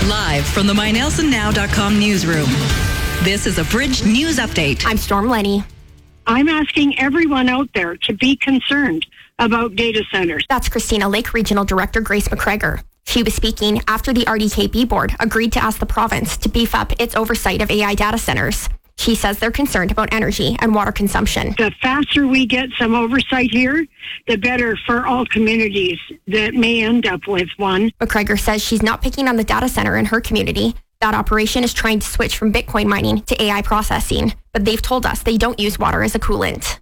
Live from the MyNelsonNow.com newsroom. This is a Bridge News Update. I'm Storm Lenny. I'm asking everyone out there to be concerned about data centers. That's Christina Lake Regional Director Grace McGregor. She was speaking after the RDKB board agreed to ask the province to beef up its oversight of AI data centers. She says they're concerned about energy and water consumption. The faster we get some oversight here, the better for all communities that may end up with one. McGregor says she's not picking on the data center in her community. That operation is trying to switch from Bitcoin mining to AI processing, but they've told us they don't use water as a coolant.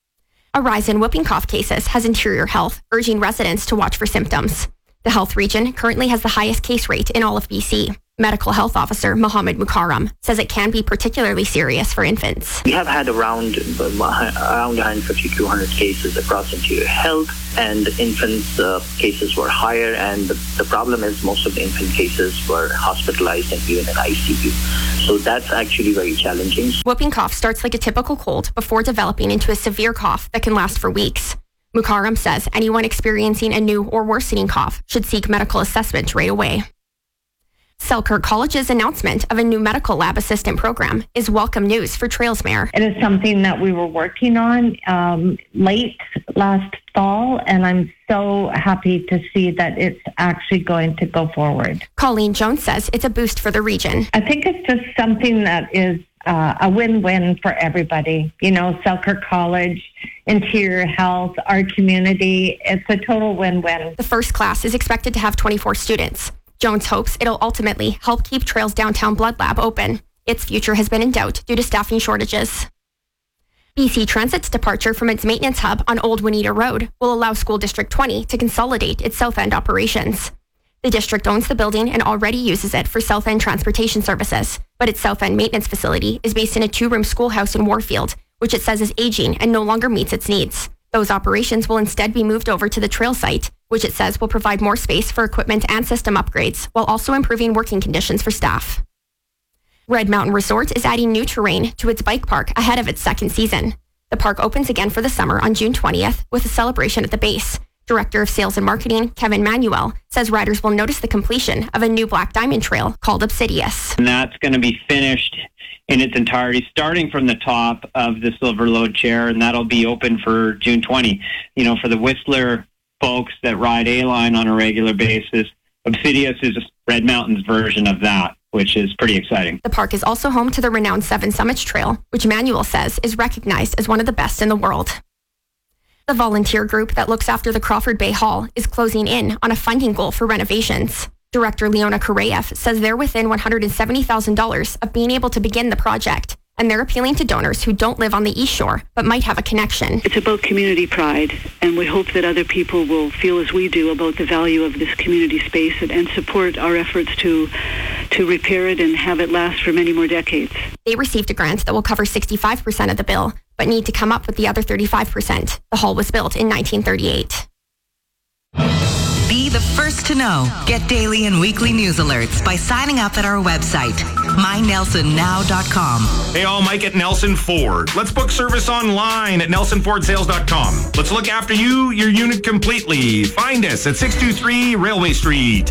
A rise in whooping cough cases has Interior Health urging residents to watch for symptoms. The health region currently has the highest case rate in all of BC. Medical Health Officer Mohammed Mukarram says it can be particularly serious for infants. We have had around 150 to 200 cases across Interior Health, and infants' cases were higher, and the problem is most of the infant cases were hospitalized and even in ICU. So that's actually very challenging. Whooping cough starts like a typical cold before developing into a severe cough that can last for weeks. Mukarram says anyone experiencing a new or worsening cough should seek medical assessment right away. Selkirk College's announcement of a new medical lab assistant program is welcome news for Trailsmere. It is something that we were working on late last fall, and I'm so happy to see that it's actually going to go forward. Colleen Jones says it's a boost for the region. I think it's just something that is a win-win for everybody. You know, Selkirk College, Interior Health, our community, it's a total win-win. The first class is expected to have 24 students. Jones hopes it'll ultimately help keep Trails Downtown Blood Lab open. Its future has been in doubt due to staffing shortages. BC Transit's departure from its maintenance hub on Old Juanita Road will allow School District 20 to consolidate its South End operations. The district owns the building and already uses it for South End transportation services, but its South End maintenance facility is based in a 2-room schoolhouse in Warfield, which it says is aging and no longer meets its needs. Those operations will instead be moved over to the Trail site, which it says will provide more space for equipment and system upgrades, while also improving working conditions for staff. Red Mountain Resort is adding new terrain to its bike park ahead of its second season. The park opens again for the summer on June 20th with a celebration at the base. Director of Sales and Marketing, Kevin Manuel, says riders will notice the completion of a new Black Diamond Trail called Obsidious. And that's going to be finished in its entirety, starting from the top of the Silver Load Chair, and that'll be open for June 20. You know, for the Whistler folks that ride A-Line on a regular basis, Obsidious is Red Mountain's version of that, which is pretty exciting. The park is also home to the renowned Seven Summits Trail, which Manuel says is recognized as one of the best in the world. The volunteer group that looks after the Crawford Bay Hall is closing in on a funding goal for renovations. Director Leona Koreyev says they're within $170,000 of being able to begin the project, and they're appealing to donors who don't live on the East Shore but might have a connection. It's about community pride, and we hope that other people will feel as we do about the value of this community space and support our efforts to repair it and have it last for many more decades. They received a grant that will cover 65% of the bill, but need to come up with the other 35%. The hall was built in 1938. Be the first to know. Get daily and weekly news alerts by signing up at our website, mynelsonnow.com. Hey all, Mike at Nelson Ford. Let's book service online at nelsonfordsales.com. Let's look after you, your unit completely. Find us at 623 Railway Street.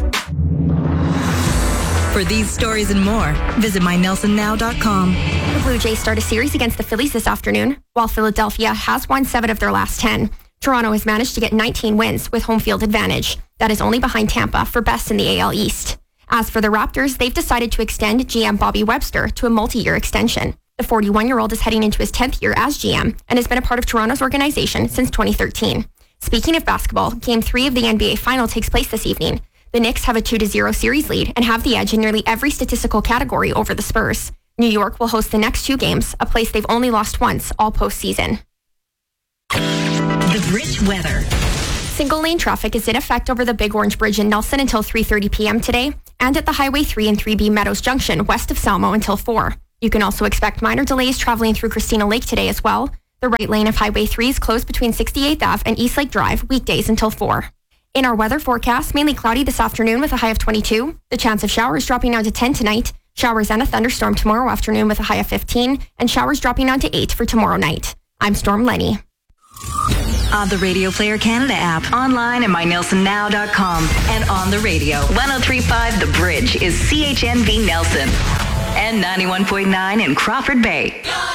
For these stories and more, visit mynelsonnow.com. The Blue Jays start a series against the Phillies this afternoon. While Philadelphia has won 7 of their last 10, Toronto has managed to get 19 wins with home field advantage. That is only behind Tampa for best in the AL East. As for the Raptors, they've decided to extend GM Bobby Webster to a multi-year extension. The 41-year-old is heading into his 10th year as GM and has been a part of Toronto's organization since 2013. Speaking of basketball, Game 3 of the NBA Final takes place this evening. The Knicks have a 2-0 series lead and have the edge in nearly every statistical category over the Spurs. New York will host the next 2 games, a place they've only lost once all postseason. The Bridge weather. Single-lane traffic is in effect over the Big Orange Bridge in Nelson until 3:30 p.m. today, and at the Highway 3 and 3B Meadows Junction west of Salmo until 4. You can also expect minor delays traveling through Christina Lake today as well. The right lane of Highway 3 is closed between 68th Ave and East Lake Drive weekdays until 4. In our weather forecast, mainly cloudy this afternoon with a high of 22. The chance of showers dropping down to 10 tonight. Showers and a thunderstorm tomorrow afternoon with a high of 15, and showers dropping down to 8 for tomorrow night. I'm Storm Lenny. On the Radio Player Canada app, online at mynelsonnow.com, and on the radio. 103.5 The Bridge is CHNV Nelson and 91.9 in Crawford Bay.